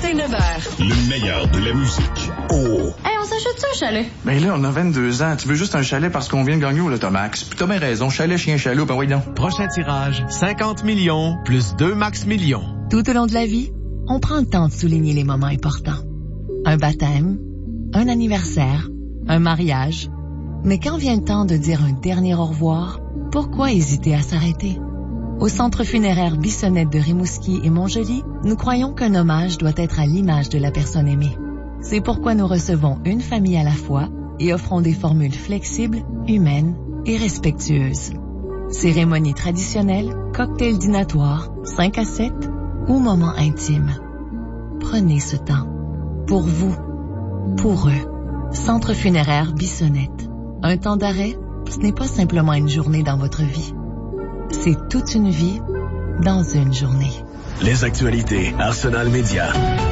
dès 9h. Le meilleur de la musique. Oh! Hey, on s'achète ça, un chalet? Ben là, on a 22 ans. Tu veux juste un chalet parce qu'on vient de gagner au Lotomax. Puis t'as bien raison. Chalet, chien, chaloupe, ben oui donc. Prochain tirage, 50 millions plus 2 max millions. Tout au long de la vie, on prend le temps de souligner les moments importants. Un baptême, un anniversaire, un mariage. Mais quand vient le temps de dire un dernier au revoir, pourquoi hésiter à s'arrêter? Au Centre funéraire Bissonnette de Rimouski et Montjoly, nous croyons qu'un hommage doit être à l'image de la personne aimée. C'est pourquoi nous recevons une famille à la fois et offrons des formules flexibles, humaines et respectueuses. Cérémonie traditionnelle, cocktail dînatoire, 5 à 7 ou moment intime. Prenez ce temps. Pour vous. Pour eux. Centre funéraire Bissonnette. Un temps d'arrêt, ce n'est pas simplement une journée dans votre vie. C'est toute une vie dans une journée. Les actualités Arsenal Média.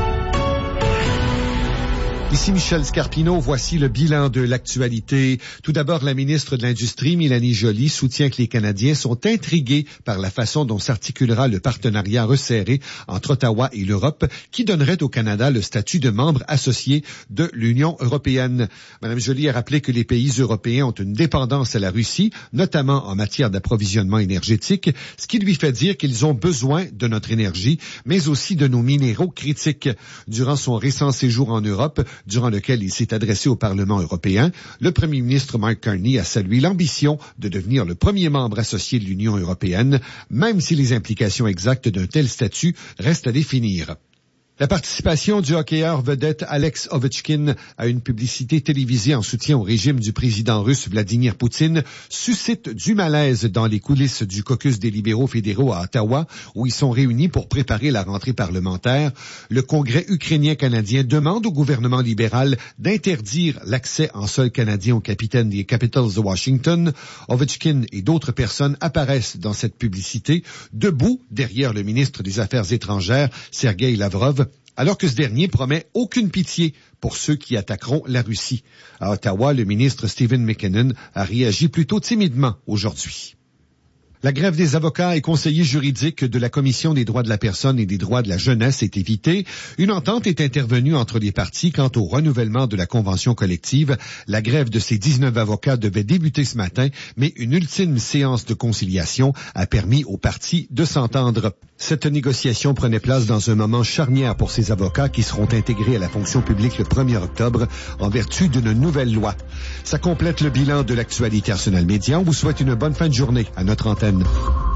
Ici Michel Scarpino, voici le bilan de l'actualité. Tout d'abord, la ministre de l'Industrie, Mélanie Joly, soutient que les Canadiens sont intrigués par la façon dont s'articulera le partenariat resserré entre Ottawa et l'Europe, qui donnerait au Canada le statut de membre associé de l'Union européenne. Madame Joly a rappelé que les pays européens ont une dépendance à la Russie, notamment en matière d'approvisionnement énergétique, ce qui lui fait dire qu'ils ont besoin de notre énergie, mais aussi de nos minéraux critiques. Durant son récent séjour en Europe, durant lequel il s'est adressé au Parlement européen, le premier ministre Mark Carney a salué l'ambition de devenir le premier membre associé de l'Union européenne, même si les implications exactes d'un tel statut restent à définir. La participation du hockeyeur vedette Alex Ovechkin à une publicité télévisée en soutien au régime du président russe Vladimir Poutine suscite du malaise dans les coulisses du caucus des libéraux fédéraux à Ottawa, où ils sont réunis pour préparer la rentrée parlementaire. Le Congrès ukrainien-canadien demande au gouvernement libéral d'interdire l'accès en sol canadien au capitaine des Capitals de Washington. Ovechkin et d'autres personnes apparaissent dans cette publicité, debout derrière le ministre des Affaires étrangères, Sergei Lavrov, alors que ce dernier promet aucune pitié pour ceux qui attaqueront la Russie. À Ottawa, le ministre Stephen McKinnon a réagi plutôt timidement aujourd'hui. La grève des avocats et conseillers juridiques de la Commission des droits de la personne et des droits de la jeunesse est évitée. Une entente est intervenue entre les parties quant au renouvellement de la convention collective. La grève de ces 19 avocats devait débuter ce matin, mais une ultime séance de conciliation a permis aux parties de s'entendre. Cette négociation prenait place dans un moment charnière pour ces avocats qui seront intégrés à la fonction publique le 1er octobre en vertu d'une nouvelle loi. Ça complète le bilan de l'actualité Arsenal Média. On vous souhaite une bonne fin de journée à notre antenne.